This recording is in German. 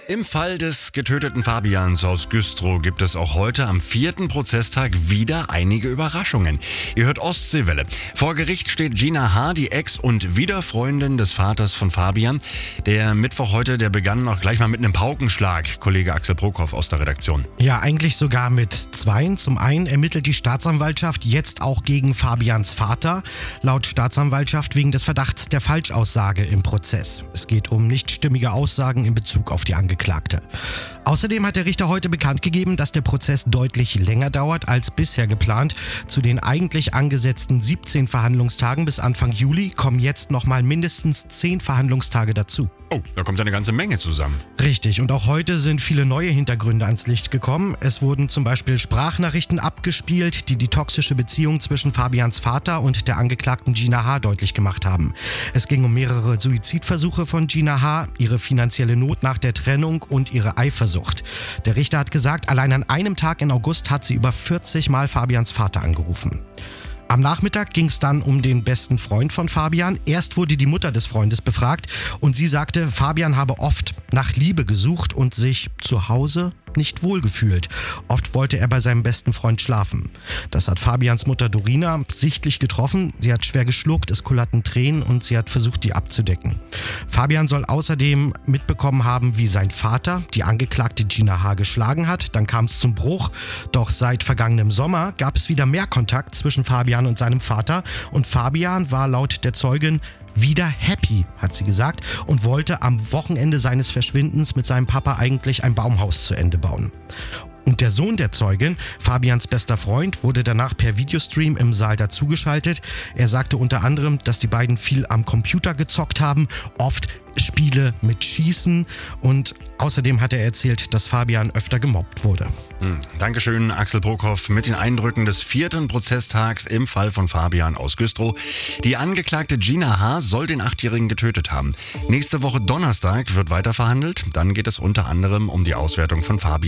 Im Fall des getöteten Fabians aus Güstrow gibt es auch heute am 4. Prozesstag wieder einige Überraschungen. Ihr hört Ostseewelle. Vor Gericht steht Gina H., die Ex- und Wiederfreundin des Vaters von Fabian. Der Mittwoch heute, der begann noch gleich mal mit einem Paukenschlag. Kollege Axel Brockhoff aus der Redaktion. Ja, eigentlich sogar mit zweien. Zum einen ermittelt die Staatsanwaltschaft jetzt auch gegen Fabians Vater. Laut Staatsanwaltschaft wegen des Verdachts der Falschaussage im Prozess. Es geht um nicht stimmige Aussagen in Bezug auf die Angeklagte. Außerdem hat der Richter heute bekannt gegeben, dass der Prozess deutlich länger dauert als bisher geplant. Zu den eigentlich angesetzten 17 Verhandlungstagen bis Anfang Juli kommen jetzt nochmal mindestens 10 Verhandlungstage dazu. Oh, da kommt eine ganze Menge zusammen. Richtig, und auch heute sind viele neue Hintergründe ans Licht gekommen. Es wurden zum Beispiel Sprachnachrichten abgespielt, die toxische Beziehung zwischen Fabians Vater und der Angeklagten Gina H. deutlich gemacht haben. Es ging um mehrere Suizidversuche von Gina H., ihre finanzielle Not nach der Trennung und ihre Eifersucht. Der Richter hat gesagt, allein an einem Tag in August hat sie über 40 Mal Fabians Vater angerufen. Am Nachmittag ging es dann um den besten Freund von Fabian. Erst wurde die Mutter des Freundes befragt und sie sagte, Fabian habe oft nach Liebe gesucht und sich zu Hause nicht wohlgefühlt. Oft wollte er bei seinem besten Freund schlafen. Das hat Fabians Mutter Dorina sichtlich getroffen. Sie hat schwer geschluckt, es kullerten Tränen und sie hat versucht, die abzudecken. Fabian soll außerdem mitbekommen haben, wie sein Vater die Angeklagte Gina H. geschlagen hat. Dann kam es zum Bruch. Doch seit vergangenem Sommer gab es wieder mehr Kontakt zwischen Fabian und seinem Vater. Und Fabian war laut der Zeugin wieder happy, hat sie gesagt, und wollte am Wochenende seines Verschwindens mit seinem Papa eigentlich ein Baumhaus zu Ende bauen. Und der Sohn der Zeugin, Fabians bester Freund, wurde danach per Videostream im Saal dazugeschaltet. Er sagte unter anderem, dass die beiden viel am Computer gezockt haben, oft Spiele mit Schießen, und außerdem hat er erzählt, dass Fabian öfter gemobbt wurde. Dankeschön, Axel Brockhoff, mit den Eindrücken des 4. Prozesstags im Fall von Fabian aus Güstrow. Die Angeklagte Gina H. soll den 8-Jährigen getötet haben. Nächste Woche Donnerstag wird weiter verhandelt. Dann geht es unter anderem um die Auswertung von Fabian